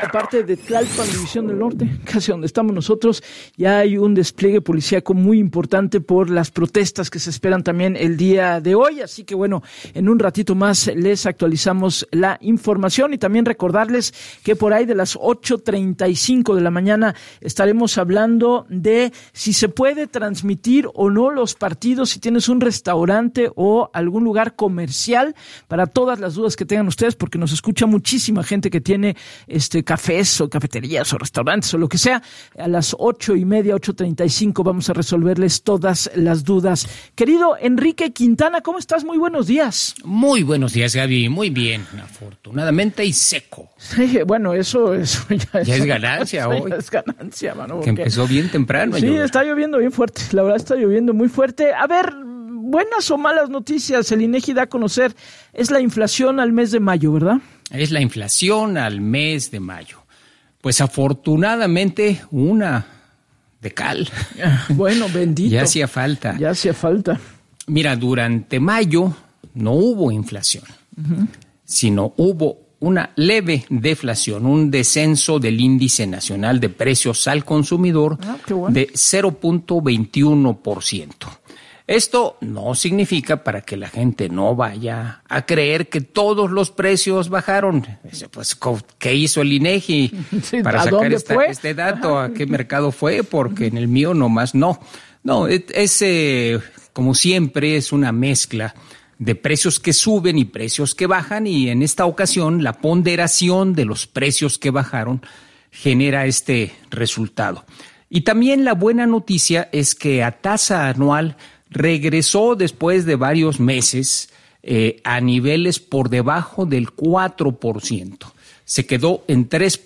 la parte de Tlalpan, División del Norte, casi donde estamos nosotros, ya hay un despliegue policíaco muy importante por las protestas que se esperan también el día de hoy. Así que bueno, en un ratito más les actualizamos la información y también recordarles que por ahí de las 8:35 de la mañana estaremos hablando de si se puede transmitir o no los partidos, si tienes un restaurante o algún lugar comercial, para todas las dudas que tengan ustedes, porque nos escucha muchísima gente que tiene cafés o cafeterías o restaurantes o lo que sea. A las 8:30, 8:35 vamos a resolverles todas las dudas. Querido Enrique Quintana, ¿cómo estás? Muy buenos días. Muy buenos días, Gaby. Muy bien, afortunadamente y seco. Sí, bueno, eso ya es ganancia hoy. Ya es ganancia, mano. Que empezó bien temprano. Sí, está lloviendo bien fuerte. La verdad está lloviendo muy fuerte. A ver, buenas o malas noticias. El INEGI da a conocer, es la inflación al mes de mayo, ¿verdad? Es la inflación al mes de mayo. Pues afortunadamente una de cal. Bueno, bendito. Ya hacía falta. Ya hacía falta. Mira, durante mayo no hubo inflación, sino hubo una leve deflación, un descenso del índice nacional de precios al consumidor de 0.21%. Esto no significa para que la gente no vaya a creer que todos los precios bajaron. Pues, ¿qué hizo el INEGI para sacar este dato? ¿A qué mercado fue? Porque en el mío nomás no. No, como siempre, es una mezcla de precios que suben y precios que bajan, y en esta ocasión la ponderación de los precios que bajaron genera este resultado. Y también la buena noticia es que a tasa anual regresó después de varios meses a niveles por debajo del 4%. Se quedó en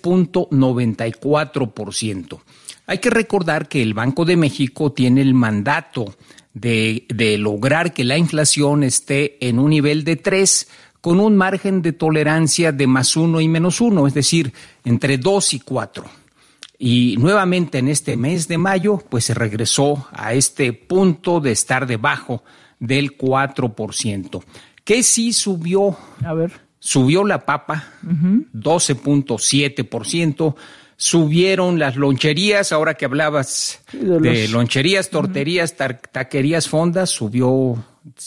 3.94%. Hay que recordar que el Banco de México tiene el mandato de lograr que la inflación esté en un nivel de 3 con un margen de tolerancia de +1 y -1, es decir, entre 2 y 4. Y nuevamente en este mes de mayo, pues se regresó a este punto de estar debajo del 4%. ¿Qué sí subió? A ver. Subió la papa, 12.7%. Subieron las loncherías, ahora que hablabas de loncherías, torterías, taquerías, fondas, subió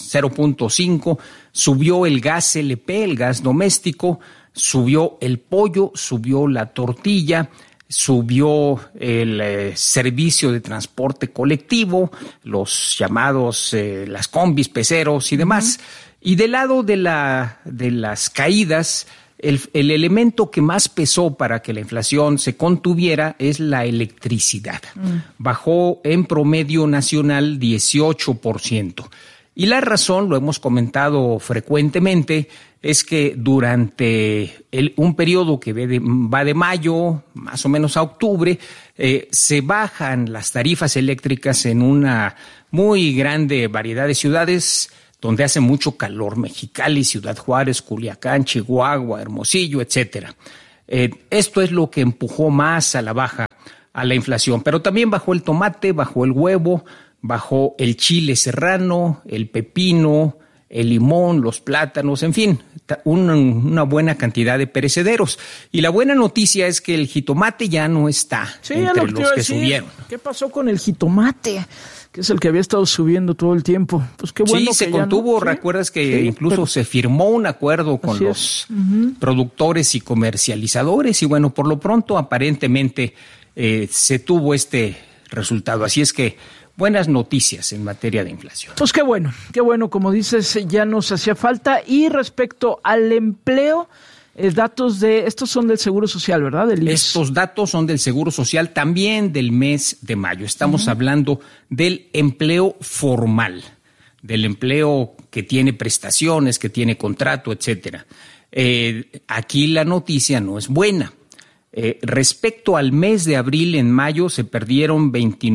0.5%. Subió el gas LP, el gas doméstico, subió el pollo, subió la tortilla, subió el servicio de transporte colectivo, los llamados las combis, peceros y demás. Y del lado de las caídas, el elemento que más pesó para que la inflación se contuviera es la electricidad. Bajó en promedio nacional 18%. Y la razón, lo hemos comentado frecuentemente, es que durante un periodo que va de mayo más o menos a octubre, se bajan las tarifas eléctricas en una muy grande variedad de ciudades donde hace mucho calor: Mexicali, Ciudad Juárez, Culiacán, Chihuahua, Hermosillo, etcétera. Esto es lo que empujó más a la baja a la inflación, pero también bajó el tomate, bajó el huevo, bajó el chile serrano, el pepino, el limón, los plátanos, en fin, una buena cantidad de perecederos. Y la buena noticia es que el jitomate ya no está entre los que subieron. ¿Qué pasó con el jitomate? Que es el que había estado subiendo todo el tiempo. Pues qué bueno. Sí, se contuvo. ¿Recuerdas que incluso se firmó un acuerdo con los productores y comercializadores? Y bueno, por lo pronto aparentemente se tuvo este resultado. Así es que buenas noticias en materia de inflación. Pues qué bueno, como dices, ya nos hacía falta. Y respecto al empleo, datos estos son del Seguro Social, ¿verdad? Estos datos son del Seguro Social, también del mes de mayo. Estamos hablando del empleo formal, del empleo que tiene prestaciones, que tiene contrato, etcétera. Aquí la noticia no es buena. Respecto al mes de abril, en mayo se perdieron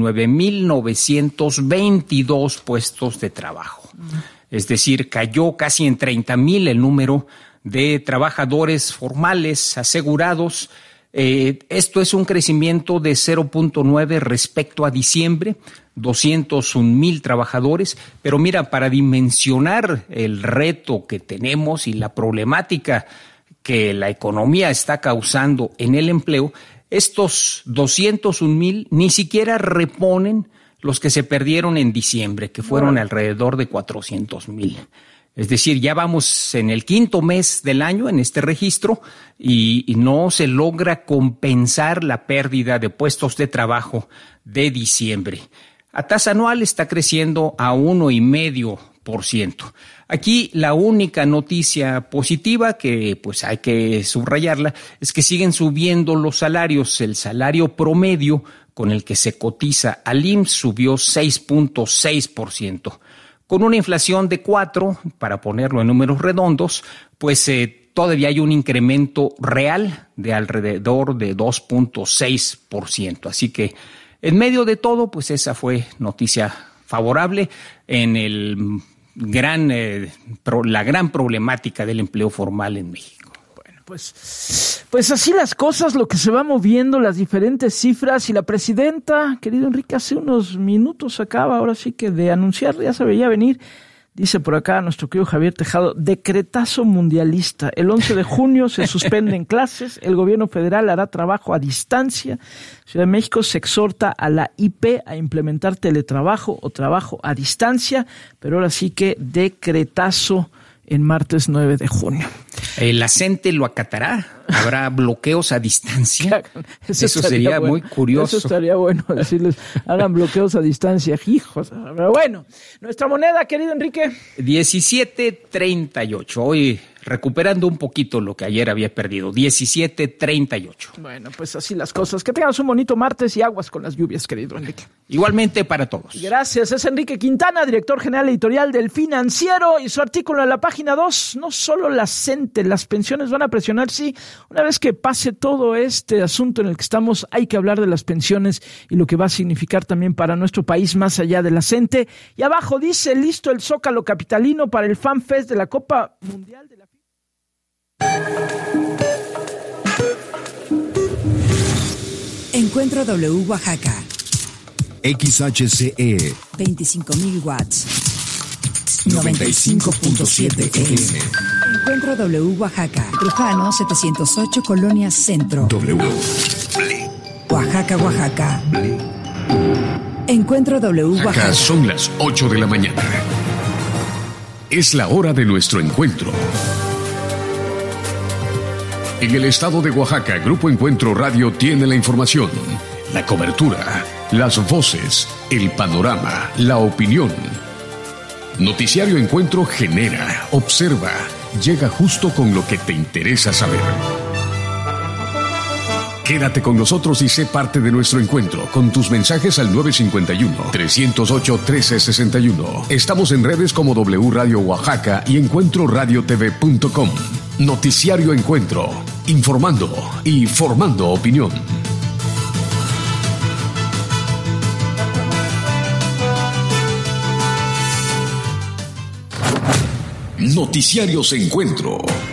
29,922 puestos de trabajo. Es decir, cayó casi en 30,000 el número de trabajadores formales asegurados. Esto es un crecimiento de 0.9 respecto a diciembre, 201,000 trabajadores. Pero mira, para dimensionar el reto que tenemos y la problemática que la economía está causando en el empleo, estos 201,000 ni siquiera reponen los que se perdieron en diciembre, que fueron alrededor de 400,000. Es decir, ya vamos en el quinto mes del año en este registro y no se logra compensar la pérdida de puestos de trabajo de diciembre. A tasa anual está creciendo a 1,5%. Aquí la única noticia positiva que pues hay que subrayarla es que siguen subiendo los salarios. El salario promedio con el que se cotiza al IMSS subió 6.6%. Con una inflación de 4, para ponerlo en números redondos, pues todavía hay un incremento real de alrededor de 2.6%. Así que en medio de todo, pues esa fue noticia favorable en la gran problemática del empleo formal en México. Bueno, pues así las cosas, lo que se va moviendo, las diferentes cifras, y la presidenta, querido Enrique, hace unos minutos acaba ahora sí que de anunciar, ya se veía venir. Dice por acá nuestro querido Javier Tejado, decretazo mundialista. El 11 de junio se suspenden clases, el gobierno federal hará trabajo a distancia. Ciudad de México se exhorta a la IP a implementar teletrabajo o trabajo a distancia, pero ahora sí que decretazo en martes 9 de junio. ¿La CENTE lo acatará? ¿Habrá bloqueos a distancia? Eso sería muy curioso. Eso estaría bueno decirles, hagan bloqueos a distancia, hijos. Pero bueno, nuestra moneda, querido Enrique. 17.38. Hoy recuperando un poquito lo que ayer había perdido. 17.38. Bueno, pues así las cosas. Que tengas un bonito martes y aguas con las lluvias, querido Enrique. Igualmente para todos. Gracias. Es Enrique Quintana, director general editorial del Financiero, y su artículo en la página 2. No solo la CENTE, las pensiones van a presionar, sí. Una vez que pase todo este asunto en el que estamos, hay que hablar de las pensiones y lo que va a significar también para nuestro país más allá de la CENTE. Y abajo dice, listo el Zócalo capitalino para el Fan Fest de la Copa Mundial de la FIFA. Encuentro W Oaxaca. XHCE 25,000 watts. 95.7 FM. Encuentro W Oaxaca. Trujano 708 Colonia Centro. W. Oaxaca, Oaxaca. Encuentro W Oaxaca. Acá son las 8 de la mañana. Es la hora de nuestro encuentro. En el estado de Oaxaca, Grupo Encuentro Radio tiene la información, la cobertura, las voces, el panorama, la opinión. Noticiario Encuentro genera, observa, llega justo con lo que te interesa saber. Quédate con nosotros y sé parte de nuestro encuentro con tus mensajes al 951-308-1361. Estamos en redes como W Radio Oaxaca y encuentroradiotv.com. Noticiario Encuentro, informando y formando opinión. Noticiarios Encuentro.